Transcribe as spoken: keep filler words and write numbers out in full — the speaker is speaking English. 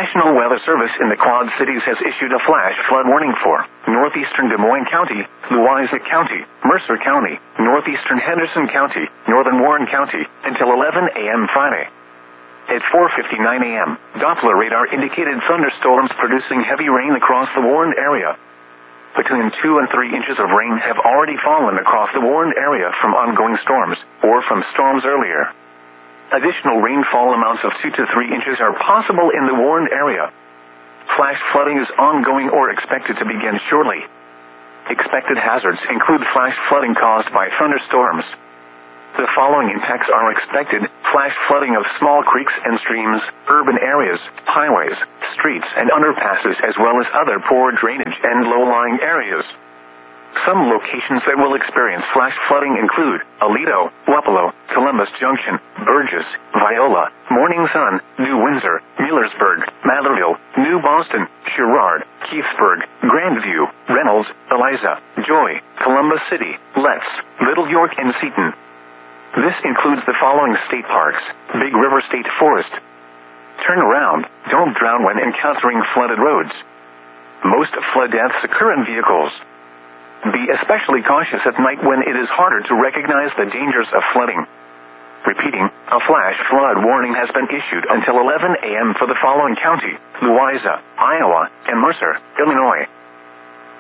National Weather Service in the Quad Cities has issued a flash flood warning for northeastern Des Moines County, Louisa County, Mercer County, northeastern Henderson County, northern Warren County, until eleven a.m. Friday. At four fifty-nine a.m., Doppler radar indicated thunderstorms producing heavy rain across the warned area. Between two and three inches of rain have already fallen across the warned area from ongoing storms, or from storms earlier. Additional rainfall amounts of two to three inches are possible in the warned area. Flash flooding is ongoing or expected to begin shortly. Expected hazards include flash flooding caused by thunderstorms. The following impacts are expected: flash flooding of small creeks and streams, urban areas, highways, streets and underpasses, as well as other poor drainage and low-lying areas. Some locations that will experience flash flooding include Aledo, Wapello, Columbus Junction, Burgess, Viola, Morning Sun, New Windsor, Millersburg, Matherville, New Boston, Sherrard, Keithsburg, Grandview, Reynolds, Eliza, Joy, Columbus City, Letts, Little York and Seton. This includes the following state parks: Big River State Forest. Turn around, don't drown when encountering flooded roads. Most flood deaths occur in vehicles. Be especially cautious at night when it is harder to recognize the dangers of flooding. Repeating, a flash flood warning has been issued until eleven a.m. for the following county: Louisa, Iowa, and Mercer, Illinois.